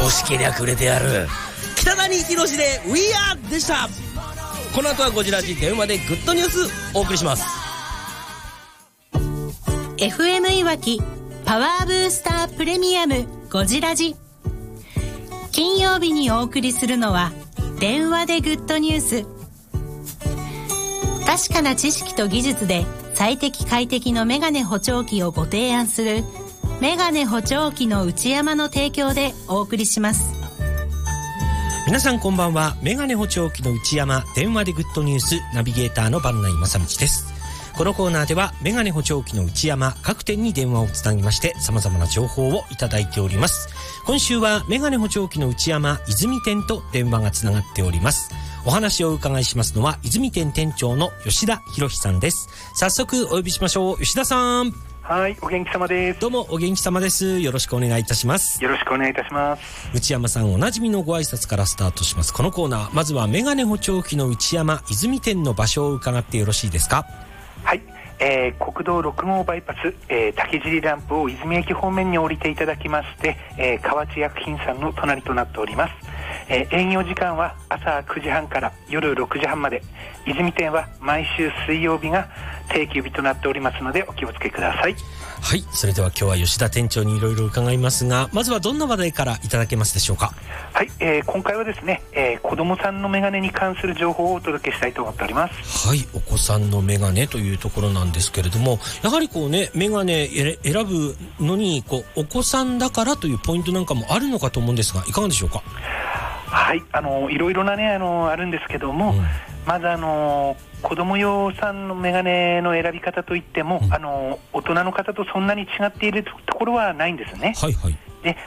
欲しけりゃくれてやる。北谷宏で We Are でした。この後はゴジラジ電話でグッドニュースお送りします。 FM いわきパワーブースタープレミアムゴジラジ。金曜日にお送りするのは電話でグッドニュース。確かな知識と技術で最適快適のメガネ補聴器をご提案するメガネ補聴器の内山の提供でお送りします。 皆さんこんばんは。メガネ補聴器の内山、電話でグッドニュースナビゲーターの番内正道です。このコーナーではメガネ補聴器の内山各店に電話をつなぎまして様々な情報をいただいております。今週はメガネ補聴器の内山泉店と電話がつながっております。お話をお伺いしますのは泉店店長の吉田博さんです。早速お呼びしましょう。吉田さん。 はい、お元気様です。 どうもお元気様です。よろしくお願いいたします。 よろしくお願いいたします。 内山さんおなじみのご挨拶からスタートします。このコーナー、まずはメガネ補聴器の内山泉店の場所を伺ってよろしいですか？ はい、国道6号バイパス、竹尻ランプを泉駅方面に降りていただきまして、河内薬品さんの隣となっております。営業時間は朝9時半から夜6時半まで。泉店は毎週水曜日が定休日となっておりますのでお気をつけください。 はい、それでは今日は吉田店長にいろいろ伺いますが、まずはどんな話題からいただけますでしょうか？ はい、今回はですね、子供さんのメガネに関する情報をお届けしたいと思っております。 はい、お子さんのメガネというところなんですけれども、やはりこうね、メガネ選ぶのにお子さんだからというポイントなんかもあるのかと思うんですが、いかがでしょうか？ はい、いろいろなね、あるんですけども、まず子供用さんのメガネの選び方といっても、大人の方とそんなに違っているところはないんですね。 はいはい。 で、